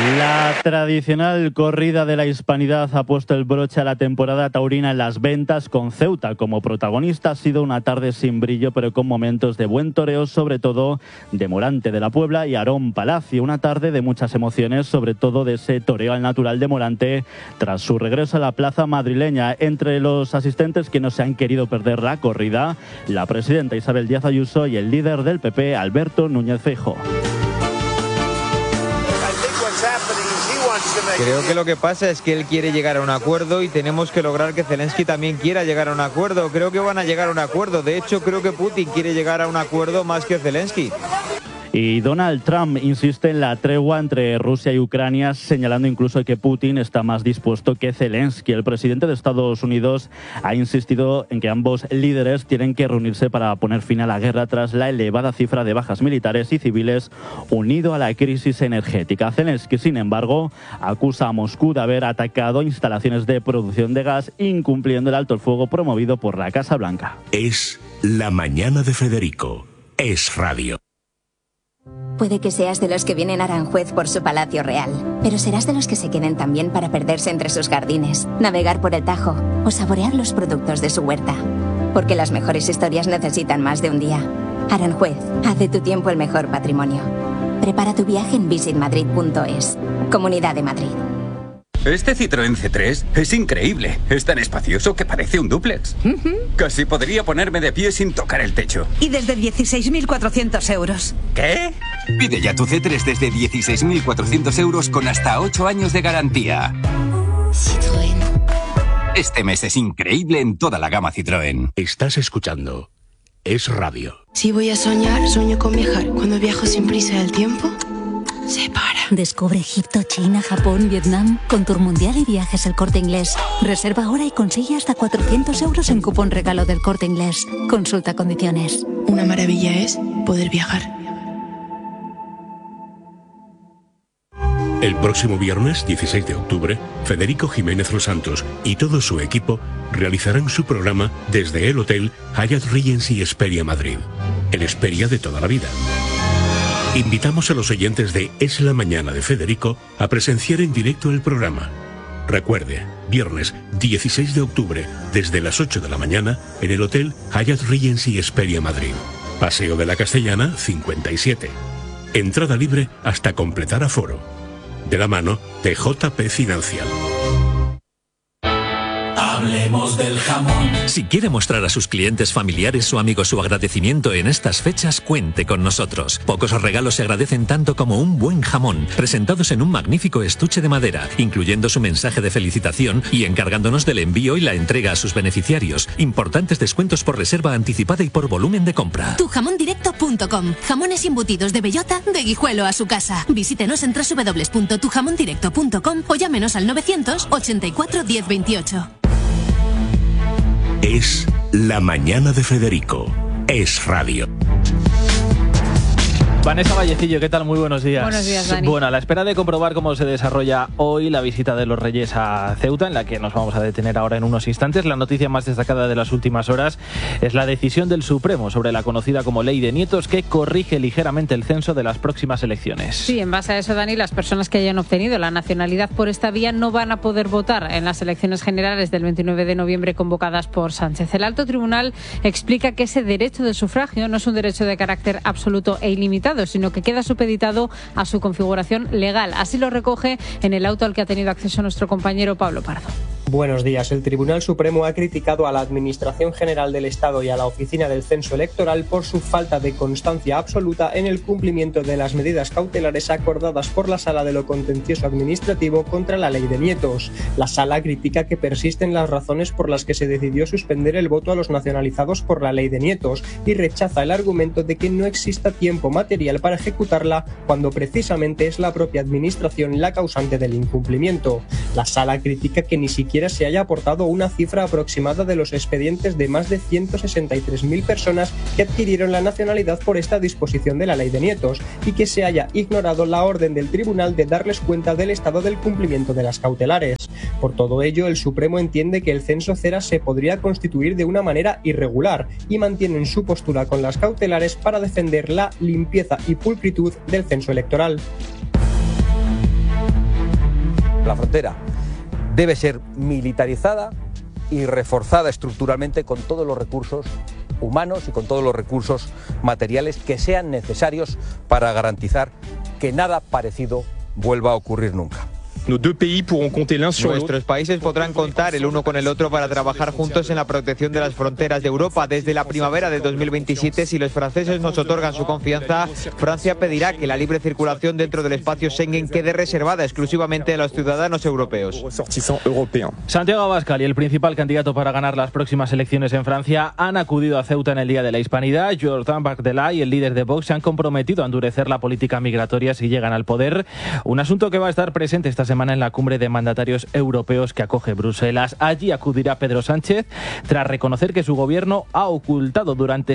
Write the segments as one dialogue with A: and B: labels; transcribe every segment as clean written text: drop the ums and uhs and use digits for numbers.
A: La tradicional corrida de la Hispanidad ha puesto el broche a la temporada taurina en las ventas, con Ceuta como protagonista. Ha sido una tarde sin brillo, pero con momentos de buen toreo, sobre todo de Morante de la Puebla y Aarón Palacio. Una tarde de muchas emociones, sobre todo de ese toreo al natural de Morante tras su regreso a la plaza madrileña. Entre los asistentes que no se han querido perder la corrida, la presidenta Isabel Díaz Ayuso y el líder del PP, Alberto Núñez Feijóo.
B: Creo que lo que pasa es que él quiere llegar a un acuerdo y tenemos que lograr que Zelensky también quiera llegar a un acuerdo. Creo que van a llegar a un acuerdo. De hecho, creo que Putin quiere llegar a un acuerdo más que Zelensky.
A: Y Donald Trump insiste en la tregua entre Rusia y Ucrania, señalando incluso que Putin está más dispuesto que Zelensky. El presidente de Estados Unidos ha insistido en que ambos líderes tienen que reunirse para poner fin a la guerra tras la elevada cifra de bajas militares y civiles unido a la crisis energética. Zelensky, sin embargo, acusa a Moscú de haber atacado instalaciones de producción de gas, incumpliendo el alto el fuego promovido por la Casa Blanca.
C: Es la mañana de Federico. Es radio.
D: Puede que seas de los que vienen a Aranjuez por su palacio real, pero serás de los que se queden también para perderse entre sus jardines, navegar por el Tajo o saborear los productos de su huerta. Porque las mejores historias necesitan más de un día. Aranjuez, haz de tu tiempo el mejor patrimonio. Prepara tu viaje en visitmadrid.es. Comunidad de Madrid.
E: Este Citroën C3 es increíble. Es tan espacioso que parece un dúplex. Casi podría ponerme de pie sin tocar el techo.
F: Y desde 16.400 euros.
E: ¿Qué?
G: Pide ya tu C3 desde 16.400 euros con hasta 8 años de garantía.
H: Citroën.
G: Este mes es increíble en toda la gama Citroën.
C: Estás escuchando Es Radio.
H: Si voy a soñar, sueño con viajar. Cuando viajo sin prisa del tiempo se para.
I: Descubre Egipto, China, Japón, Vietnam con Tour Mundial y Viajes El Corte Inglés. Reserva ahora y consigue hasta 400 euros en cupón regalo del Corte Inglés. Consulta condiciones.
H: Una maravilla es poder viajar.
C: El próximo viernes 16 de octubre, Federico Jiménez Los Santos y todo su equipo realizarán su programa desde el Hotel Hyatt Regency Hesperia Madrid, el Hesperia de toda la vida. Invitamos a los oyentes de Es la Mañana de Federico a presenciar en directo el programa. Recuerde, viernes 16 de octubre, desde las 8 de la mañana, en el Hotel Hyatt Regency Hesperia Madrid. Paseo de la Castellana, 57. Entrada libre hasta completar aforo. De la mano de JP Financial.
J: Hablemos del jamón. Si quiere mostrar a sus clientes, familiares o amigos su agradecimiento en estas fechas, cuente con nosotros. Pocos regalos se agradecen tanto como un buen jamón, presentados en un magnífico estuche de madera, incluyendo su mensaje de felicitación y encargándonos del envío y la entrega a sus beneficiarios. Importantes descuentos por reserva anticipada y por volumen de compra.
K: Tujamondirecto.com. Jamones embutidos de bellota, de Guijuelo a su casa. Visítenos en www.tujamondirecto.com o llámenos al 984 1028.
C: Es la mañana de Federico. Es radio.
L: Vanessa Vallecillo, ¿qué tal? Muy buenos días.
M: Buenos días, Dani.
L: Bueno, a la espera de comprobar cómo se desarrolla hoy la visita de los Reyes a Ceuta, en la que nos vamos a detener ahora en unos instantes, la noticia más destacada de las últimas horas es la decisión del Supremo sobre la conocida como Ley de Nietos, que corrige ligeramente el censo de las próximas elecciones.
M: Sí, en base a eso, Dani, las personas que hayan obtenido la nacionalidad por esta vía no van a poder votar en las elecciones generales del 29 de noviembre convocadas por Sánchez. El alto tribunal explica que ese derecho de sufragio no es un derecho de carácter absoluto e ilimitado, sino que queda supeditado a su configuración legal. Así lo recoge en el auto al que ha tenido acceso nuestro compañero Pablo Pardo.
N: Buenos días. El Tribunal Supremo ha criticado a la Administración General del Estado y a la Oficina del Censo Electoral por su falta de constancia absoluta en el cumplimiento de las medidas cautelares acordadas por la Sala de lo Contencioso Administrativo contra la Ley de Nietos. La Sala critica que persisten las razones por las que se decidió suspender el voto a los nacionalizados por la Ley de Nietos y rechaza el argumento de que no exista tiempo material para ejecutarla cuando precisamente es la propia Administración la causante del incumplimiento. La Sala critica que ni siquiera se haya aportado una cifra aproximada de los expedientes de más de 163.000 personas que adquirieron la nacionalidad por esta disposición de la Ley de Nietos y que se haya ignorado la orden del tribunal de darles cuenta del estado del cumplimiento de las cautelares. Por todo ello, el Supremo entiende que el censo cera se podría constituir de una manera irregular y mantienen su postura con las cautelares para defender la limpieza y pulcritud del censo electoral.
O: La frontera debe ser militarizada y reforzada estructuralmente con todos los recursos humanos y con todos los recursos materiales que sean necesarios para garantizar que nada parecido vuelva a ocurrir nunca.
B: Nuestros países podrán contar el uno con el otro para trabajar juntos en la protección de las fronteras de Europa. Desde la primavera de 2027, si los franceses nos otorgan su confianza, Francia pedirá que la libre circulación dentro del espacio Schengen quede reservada exclusivamente a los ciudadanos europeos.
L: Santiago Abascal y el principal candidato para ganar las próximas elecciones en Francia han acudido a Ceuta en el Día de la Hispanidad. Jordan Bardella y el líder de Vox se han comprometido a endurecer la política migratoria si llegan al poder, un asunto que va a estar presente esta semana en la cumbre de mandatarios europeos que acoge Bruselas. Allí acudirá Pedro Sánchez tras reconocer que su gobierno ha ocultado durante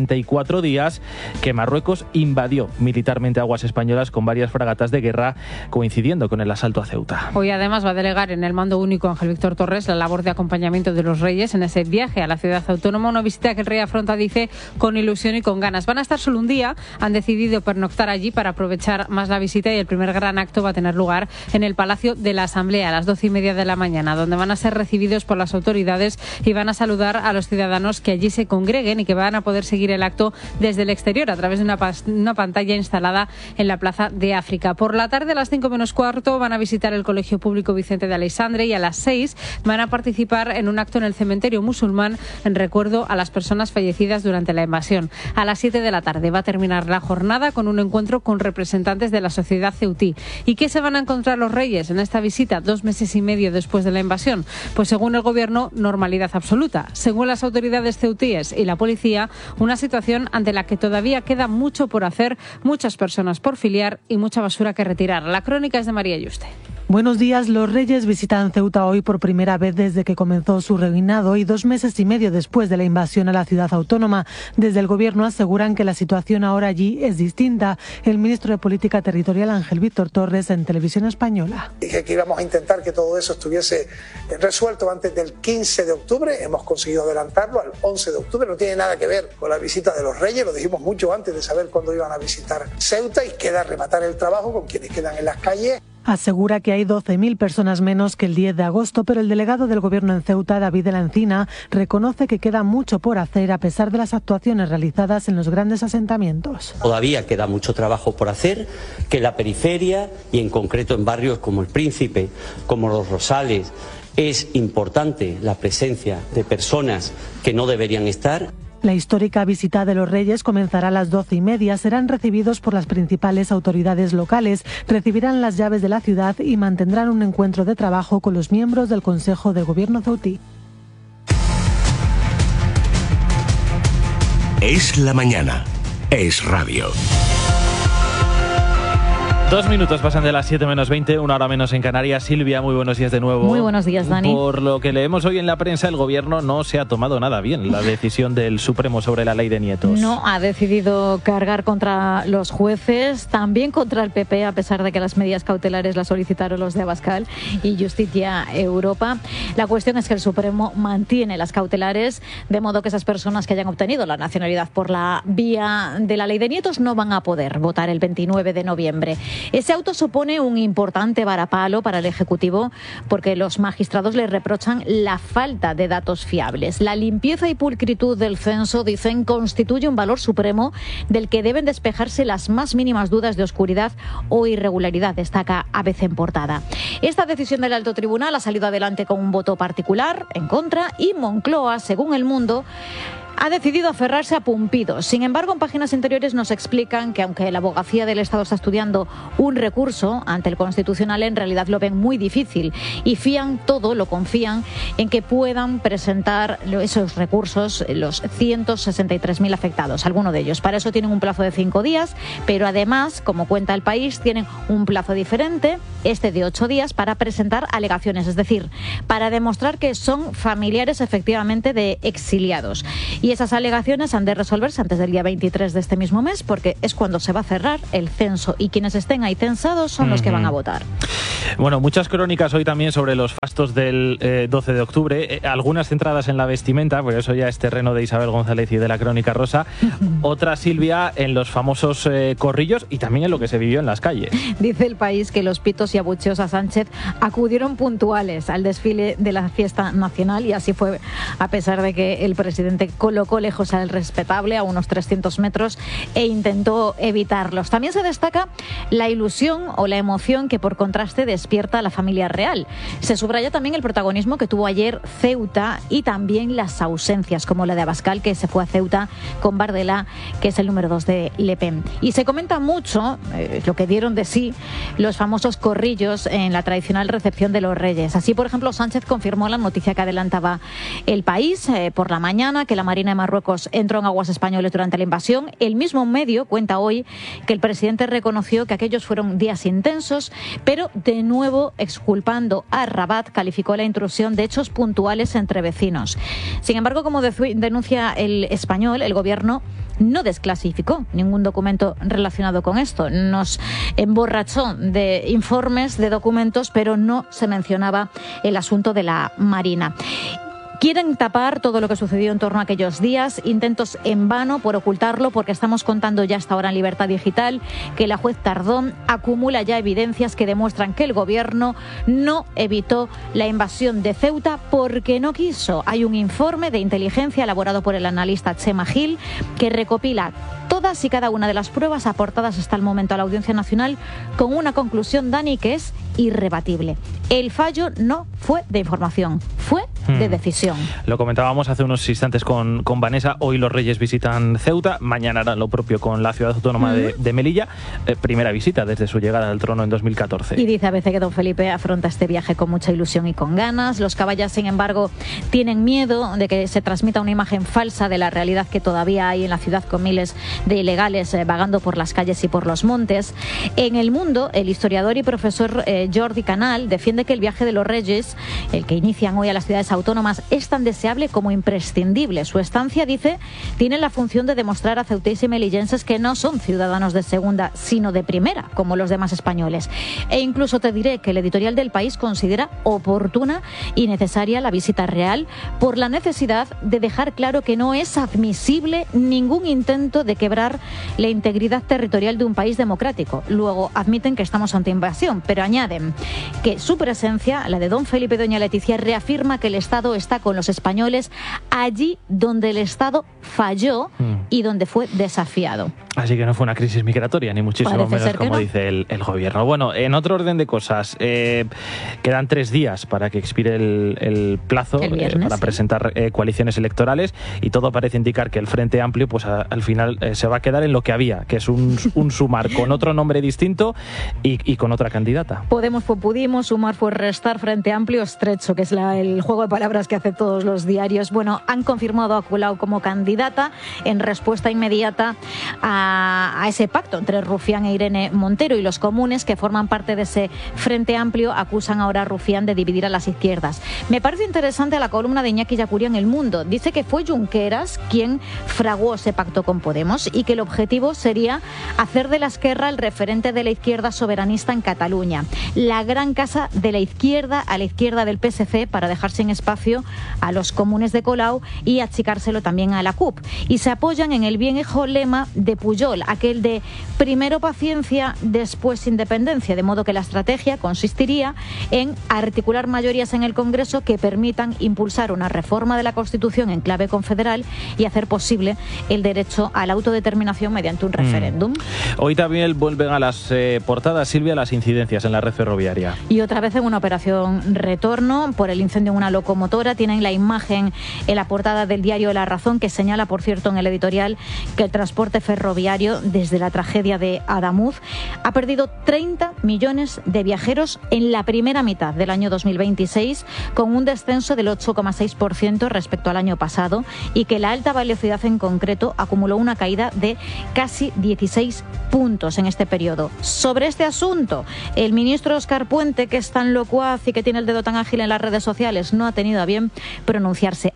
L: 74 días que Marruecos invadió militarmente aguas españolas con varias fragatas de guerra, coincidiendo con el asalto a Ceuta.
M: Hoy además va a delegar en el mando único Ángel Víctor Torres la labor de acompañamiento de los reyes en ese viaje a la ciudad autónoma, una visita que el rey afronta, dice, con ilusión y con ganas. Van a estar solo un día, han decidido pernoctar allí para aprovechar más la visita, y el primer gran acto va a tener lugar en el Palacio de la Asamblea a las 12:30 de la mañana, donde van a ser recibidos por las autoridades y van a saludar a los ciudadanos que allí se congreguen y que van a poder seguir el acto desde el exterior a través de una pantalla instalada en la Plaza de África. Por la tarde, a las 5:15, van a visitar el Colegio Público Vicente de Aleixandre, y a las 6 van a participar en un acto en el cementerio musulmán en recuerdo a las personas fallecidas durante la invasión. A las 7 de la tarde va a terminar la jornada con un encuentro con representantes de la sociedad ceutí. ¿Y qué se van a encontrar los reyes en esta visita 2 meses y medio después de la invasión? Pues según el gobierno, normalidad absoluta. Según las autoridades ceutíes y la policía, una situación ante la que todavía queda mucho por hacer, muchas personas por filiar y mucha basura que retirar. La crónica es de María Yuste.
P: Buenos días. Los reyes visitan Ceuta hoy por primera vez desde que comenzó su reinado y 2 meses y medio después de la invasión a la ciudad autónoma. Desde el gobierno aseguran que la situación ahora allí es distinta. El ministro de Política Territorial, Ángel Víctor Torres, en Televisión Española.
Q: Dije que íbamos a intentar que todo eso estuviese resuelto antes del 15 de octubre. Hemos conseguido adelantarlo al 11 de octubre. No tiene nada que ver con la visita de los reyes. Lo dijimos mucho antes de saber cuándo iban a visitar Ceuta, y queda rematar el trabajo con quienes quedan en las calles.
P: Asegura que hay 12.000 personas menos que el 10 de agosto, pero el delegado del Gobierno en Ceuta, David de la Encina, reconoce que queda mucho por hacer a pesar de las actuaciones realizadas en los grandes asentamientos.
R: Todavía queda mucho trabajo por hacer, que en la periferia y en concreto en barrios como El Príncipe, como Los Rosales, es importante la presencia de personas que no deberían estar.
P: La histórica visita de los reyes comenzará a las 12:30. Serán recibidos por las principales autoridades locales, recibirán las llaves de la ciudad y mantendrán un encuentro de trabajo con los miembros del Consejo de Gobierno ceutí.
C: Es la mañana. Es radio.
L: 2 minutos pasan de las 7:20, 1 hora menos en Canarias. Silvia, muy buenos días de nuevo.
S: Muy buenos días, Dani.
L: Por lo que leemos hoy en la prensa, el gobierno no se ha tomado nada bien la decisión del Supremo sobre la ley de nietos.
S: No, ha decidido cargar contra los jueces, también contra el PP, a pesar de que las medidas cautelares las solicitaron los de Abascal y Justicia Europa. La cuestión es que el Supremo mantiene las cautelares, de modo que esas personas que hayan obtenido la nacionalidad por la vía de la ley de nietos no van a poder votar el 29 de noviembre. Ese auto supone un importante varapalo para el Ejecutivo porque los magistrados le reprochan la falta de datos fiables. La limpieza y pulcritud del censo, dicen, constituye un valor supremo del que deben despejarse las más mínimas dudas de oscuridad o irregularidad, destaca ABC en portada. Esta decisión del alto tribunal ha salido adelante con un voto particular en contra, y Moncloa, según El Mundo, ha decidido aferrarse a Pumpidos. Sin embargo, en páginas interiores nos explican que aunque la abogacía del Estado está estudiando un recurso ante el Constitucional, en realidad lo ven muy difícil y lo confían en que puedan presentar esos recursos los 163.000 afectados, alguno de ellos. Para eso tienen un plazo de 5 días, pero además, como cuenta El País, tienen un plazo diferente, este de 8 días, para presentar alegaciones, es decir, para demostrar que son familiares efectivamente de exiliados. Y esas alegaciones han de resolverse antes del día 23 de este mismo mes, porque es cuando se va a cerrar el censo y quienes estén ahí censados son los que van a votar.
L: Bueno, muchas crónicas hoy también sobre los fastos del 12 de octubre, algunas centradas en la vestimenta, por eso ya es terreno de Isabel González y de la Crónica Rosa, otra, Silvia, en los famosos corrillos y también en lo que se vivió en las calles.
S: Dice El País que los pitos y abucheos a Sánchez acudieron puntuales al desfile de la fiesta nacional, y así fue, a pesar de que el presidente colocó lejos al respetable a unos 300 metros e intentó evitarlos. También se destaca la ilusión o la emoción que por contraste despierta a la familia real. Se subraya también el protagonismo que tuvo ayer Ceuta y también las ausencias, como la de Abascal, que se fue a Ceuta con Bardella, que es el número 2 de Le Pen. Y se comenta mucho lo que dieron de sí los famosos corrillos en la tradicional recepción de los Reyes. Así, por ejemplo, Sánchez confirmó la noticia que adelantaba El País por la mañana, que la Marina de Marruecos entró en aguas españolas durante la invasión. El mismo medio cuenta hoy que el presidente reconoció que aquellos fueron días intensos, pero de nuevo exculpando a Rabat, calificó la intrusión de hechos puntuales entre vecinos. Sin embargo, como denuncia El Español, el gobierno no desclasificó ningún documento relacionado con esto. Nos emborrachó de informes, de documentos, pero no se mencionaba el asunto de la Marina. Quieren tapar todo lo que sucedió en torno a aquellos días, intentos en vano por ocultarlo, porque estamos contando ya hasta ahora en Libertad Digital que la juez Tardón acumula ya evidencias que demuestran que el gobierno no evitó la invasión de Ceuta porque no quiso. Hay un informe de inteligencia elaborado por el analista Chema Gil que recopila todas y cada una de las pruebas aportadas hasta el momento a la Audiencia Nacional con una conclusión, Dani, que es irrebatible. El fallo no fue de información, fue de decisión.
L: Lo comentábamos hace unos instantes con Vanessa. Hoy los Reyes visitan Ceuta, mañana harán lo propio con la ciudad autónoma de Melilla. Primera visita desde su llegada al trono en 2014.
S: Y dice a veces que don Felipe afronta este viaje con mucha ilusión y con ganas. Los caballas, sin embargo, tienen miedo de que se transmita una imagen falsa de la realidad que todavía hay en la ciudad, con miles de ilegales vagando por las calles y por los montes. En El Mundo, el historiador y profesor Jordi Canal defiende que el viaje de los Reyes, el que inician hoy a las ciudades autónomas, es tan deseable como imprescindible. Su estancia, dice, tiene la función de demostrar a ceutíes y melillenses que no son ciudadanos de segunda, sino de primera, como los demás españoles. E incluso te diré que el editorial del País considera oportuna y necesaria la visita real por la necesidad de dejar claro que no es admisible ningún intento de quebrar la integridad territorial de un país democrático. Luego admiten que estamos ante invasión, pero añaden que su presencia, la de don Felipe y doña Leticia, reafirma que el Estado está con los españoles allí donde el Estado falló y donde fue desafiado.
L: Así que no fue una crisis migratoria, ni muchísimo menos, como dice el gobierno. Bueno, en otro orden de cosas, quedan 3 días para que expire el plazo para presentar coaliciones electorales, y todo parece indicar que el Frente Amplio pues al final se va a quedar en lo que había, que es un sumar con otro nombre distinto y con otra candidata.
S: Podemos fue pudimos, sumar fue restar, Frente Amplio estrecho, que es el juego de palabras que hace todos los diarios. Bueno, han confirmado a Colau como candidata en respuesta inmediata a ese pacto entre Rufián e Irene Montero, y los comunes, que forman parte de ese Frente Amplio, acusan ahora a Rufián de dividir a las izquierdas. Me parece interesante la columna de Iñaki Yacuría en El Mundo. Dice que fue Junqueras quien fraguó ese pacto con Podemos y que el objetivo sería hacer de la Esquerra el referente de la izquierda soberanista en Cataluña, la gran casa de la izquierda a la izquierda del PSC, para dejar sin espacio a los comunes de Colau y achicárselo también a la CUP. Y se apoyan en el viejo lema de Pujol, aquel de primero paciencia, después independencia, de modo que la estrategia consistiría en articular mayorías en el Congreso que permitan impulsar una reforma de la Constitución en clave confederal y hacer posible el derecho a la autodeterminación mediante un referéndum.
L: Hoy también vuelven a las portadas, Silvia, las incidencias en la red ferroviaria.
S: Y otra vez en una operación retorno por el incendio en una locomotora. Tienen la imagen en la portada del diario La Razón, que señala, por cierto, en el editorial, que el transporte ferroviario, desde la tragedia de Adamuz, ha perdido 30 millones de viajeros en la primera mitad del año 2026, con un descenso del 8,6% respecto al año pasado, y que la alta velocidad en concreto acumuló una caída de casi 16 puntos en este periodo. Sobre este asunto, el ministro Óscar Puente, que es tan locuaz y que tiene el dedo tan ágil en las redes sociales, no ha tenido a bien pronunciarse. Hay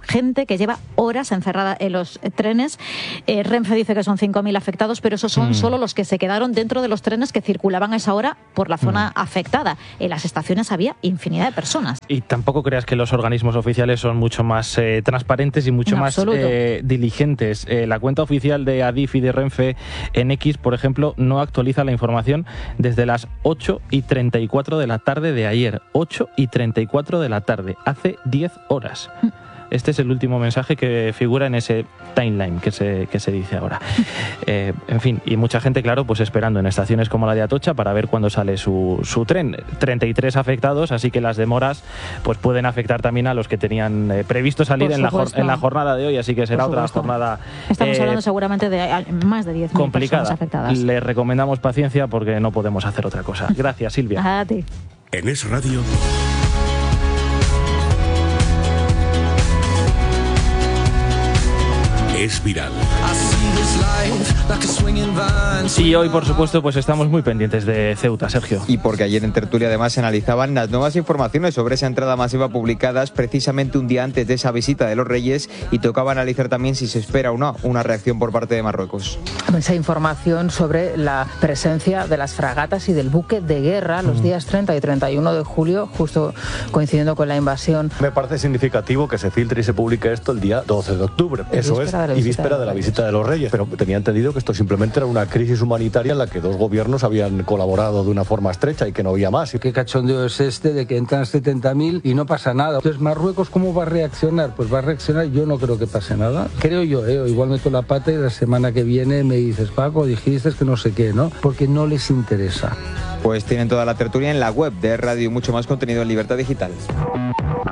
S: gente que lleva horas encerrada en los trenes. Renfe dice que son 5.000 afectados, pero esos son solo los que se quedaron dentro de los trenes que circulaban a esa hora por la zona afectada. En las estaciones había infinidad de personas.
L: Y tampoco creas que los organismos oficiales son mucho más transparentes y mucho más diligentes. La cuenta oficial de Adif y de Renfe en X, por ejemplo, no actualiza la información desde las 8:34 de la tarde de ayer. 8:34 de la tarde, hace 10 horas. Este es el último mensaje que figura en ese timeline que se dice ahora. En fin, y mucha gente, claro, pues esperando en estaciones como la de Atocha para ver cuándo sale su tren. 33 afectados, así que las demoras pues pueden afectar también a los que tenían previsto salir en la jornada de hoy, así que será otra jornada
S: Estamos hablando seguramente de más de 10.000 personas afectadas.
L: Les recomendamos paciencia porque no podemos hacer otra cosa. Gracias, Silvia.
S: A ti.
C: En Es Radio. Es viral.
L: Y hoy, por supuesto, pues estamos muy pendientes de Ceuta, Sergio.
B: Y porque ayer en tertulia además se analizaban las nuevas informaciones sobre esa entrada masiva publicadas precisamente un día antes de esa visita de los Reyes, y tocaba analizar también si se espera o no una reacción por parte de Marruecos.
T: Esa información sobre la presencia de las fragatas y del buque de guerra los días 30 y 31 de julio, justo coincidiendo con la invasión.
U: Me parece significativo que se filtre y se publique esto el día 12 de octubre. Eso es, y víspera de la visita de los Reyes. Pero tenía entendido que esto simplemente era una crisis humanitaria en la que dos gobiernos habían colaborado de una forma estrecha y que no había más.
V: ¿Qué cachondeo es este de que entran 70.000 y no pasa nada? Entonces, ¿Marruecos cómo va a reaccionar? Pues va a reaccionar, yo no creo que pase nada. Creo yo, igual meto la pata y la semana que viene me dices, Paco, dijiste que no sé qué, ¿no? Porque no les interesa.
B: Pues tienen toda la tertulia en la web de Radio y mucho más contenido en Libertad Digital.